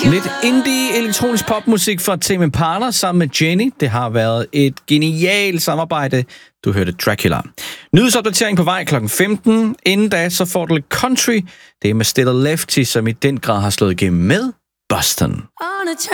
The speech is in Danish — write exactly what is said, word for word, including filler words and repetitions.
Lidt indie elektronisk popmusik fra Tame Impala sammen med Jenny. Det har været et genialt samarbejde. Du hørte Dracula. Nyhedsopdatering på vej klokken femten. Inden da, så får du lidt country. Det er med Still Lefty, som i den grad har slået igennem med Boston.